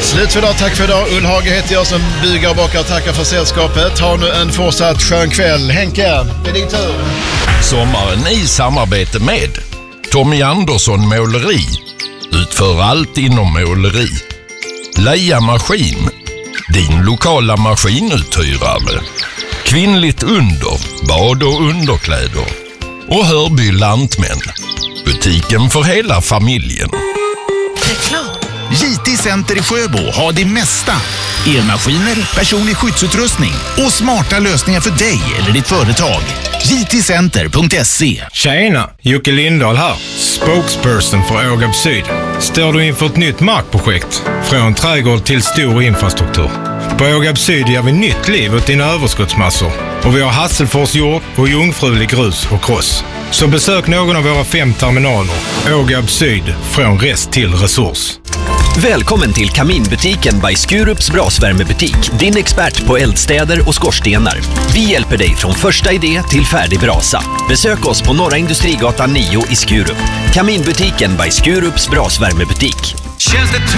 Slut för idag, tack för idag. Ull Hage heter jag som bygar och bakar och tackar för sällskapet. Ha nu en fortsatt skön kväll. Henke, det är din tur. Sommaren i samarbete med Tommy Andersson Måleri. Utför allt inom måleri. Leia Maskin, din lokala maskinuthyrare. Kvinnligt under, bad och underkläder. Och Hörby Lantmän, butiken för hela familjen. JT Center i Sjöbo har det mesta. Elmaskiner, personlig skyddsutrustning och smarta lösningar för dig eller ditt företag. jtcenter.se. Tjena, Jocke Lindahl här. Spokesperson för Ågab Syd. Står du inför ett nytt markprojekt? Från trädgård till stor infrastruktur. På Ågab Syd gör vi nytt liv åt dina överskottsmassor. Och vi har Hasselfors jord och jungfrulig grus och kross. Så besök någon av våra 5 terminaler. Ågab Syd, från rest till resurs. Välkommen till Kaminbutiken by Skurups brasvärmebutik. Din expert på eldstäder och skorstenar. Vi hjälper dig från första idé till färdig brasa. Besök oss på Norra Industrigatan 9 i Skurup. Kaminbutiken by Skurups brasvärmebutik.